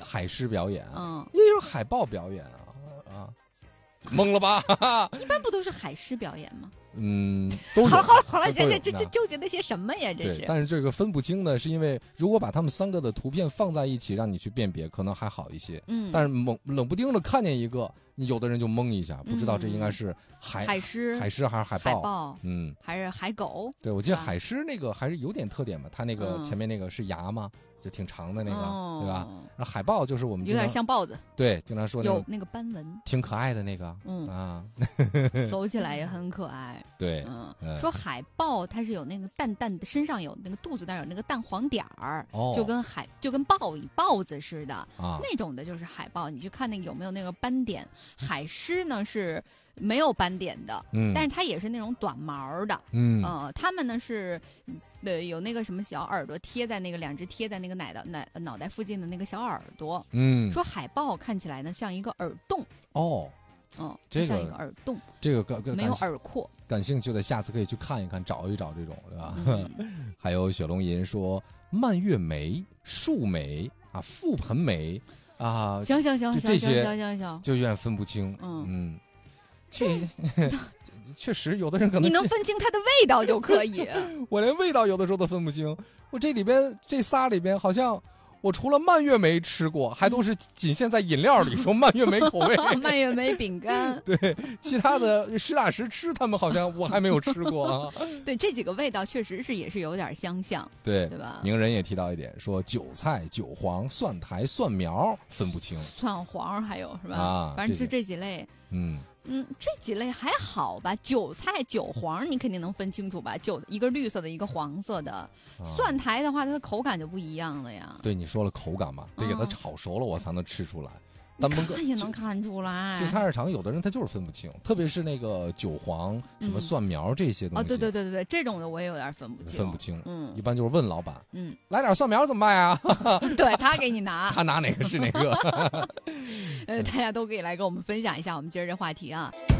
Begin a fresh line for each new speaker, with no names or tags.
海狮表演，也有海豹表演啊，懵了吧？
一般不都是海狮表演吗？
都有。
好了，这纠结那些什么呀？这是。
但是这个分不清呢，是因为如果把他们3个的图片放在一起，让你去辨别，可能还好一些。但是冷不丁的看见一个，有的人就懵一下，不知道这应该是海狮还是海豹，
还是海狗。
对，我记得海狮那个还是有点特点嘛，它那个前面那个是牙嘛，就挺长的那个，对吧？然后海豹就是我们
有点像豹子，
对，经常说
有那个斑纹，
挺可爱的那个，
走起来也很可爱。
对，
说海豹它是有那个淡淡的，身上有那个肚子那儿有那个淡黄点儿，就跟豹子似的，那种的就是海豹。你去看那个有没有那个斑点。海狮呢是没有斑点的，但是它也是那种短毛的，它们呢是有那个什么小耳朵贴在那个2只贴在那个脑袋附近的那个小耳朵，说海豹看起来呢像一个耳洞这个像一个耳洞，
这个
没有耳廓。
感兴趣的下次可以去看一看，找一找这种，对吧？还有雪龙吟说蔓越莓、树莓啊、覆盆莓啊，
行，
这些就有点分不清。这确实有的人可能
你能分清它的味道就可以。
我连味道有的时候都分不清。我这仨里边好像。我除了蔓越莓吃过，还都是仅限在饮料里说蔓越莓口味。
蔓越莓饼干。
对，其他的实打实吃，他们好像我还没有吃过啊。
对，这几个味道确实是也是有点相像，对吧？
名人也提到一点，说韭菜、韭黄、蒜苔、蒜苗分不清，
蒜黄还有是吧？反正是这几类。这几类还好吧？韭菜、韭黄你肯定能分清楚吧？一个绿色的，一个黄色的。蒜苔的话，它的口感就不一样了呀。
对，你说了口感嘛，得给它炒熟了，我才能吃出来。
但看也能看出来。
去菜市场，有的人他就是分不清，特别是那个韭黄、什么蒜苗这些东西。
对，这种的我也有点分不清。
一般就是问老板，来点蒜苗怎么办呀？
对，他给你拿，
他拿哪个是哪个。
大家都可以来跟我们分享一下我们今儿这话题啊。